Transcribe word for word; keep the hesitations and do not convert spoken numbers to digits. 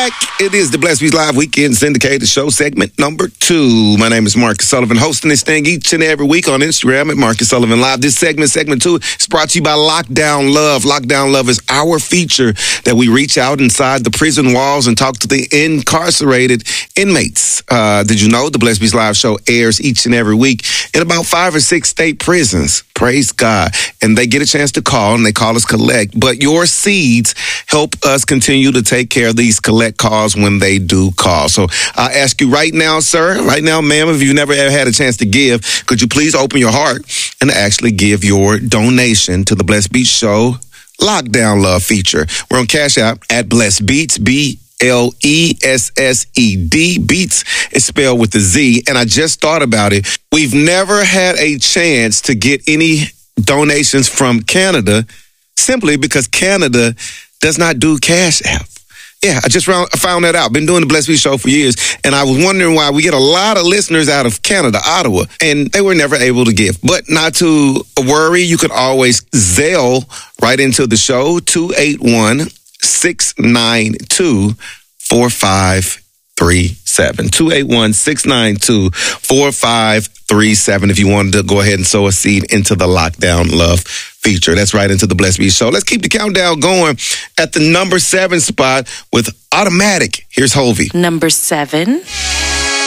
back. It is the Blessed Beats Live Weekend Syndicated Show, segment number two. My name is Marcus Sullivan, hosting this thing each and every week on Instagram at Marcus Sullivan Live. This segment, segment two, is brought to you by Lockdown Love. Lockdown Love is our feature that we reach out inside the prison walls and talk to the incarcerated inmates. Uh, did you know the Blessed Beats Live show airs each and every week in about five or six state prisons? Praise God. And they get a chance to call, and they call us collect. But your seeds help us continue to take care of these collect calls when they do call. So I ask you right now, sir, right now, ma'am, if you've never ever had a chance to give, could you please open your heart and actually give your donation to the Blessed Beats Show Lockdown Love feature? We're on Cash App at Blessed Beats, B L E S S E D. Beats is spelled with a Z. And I just thought about it. We've never had a chance to get any donations from Canada simply because Canada does not do Cash App. Yeah, I just found, I found that out. Been doing the Blessed Beats Show for years, and I was wondering why we get a lot of listeners out of Canada, Ottawa, and they were never able to give. But not to worry, you can always Zelle right into the show, two eight one, six nine two, four five three seven. two eight one, six nine two, four five three seven if you wanted to go ahead and sow a seed into the Lockdown Love feature. That's right into the Blessed Beats Show. Let's keep the countdown going at the number seven spot with Automatic. Here's Hovey. Number seven.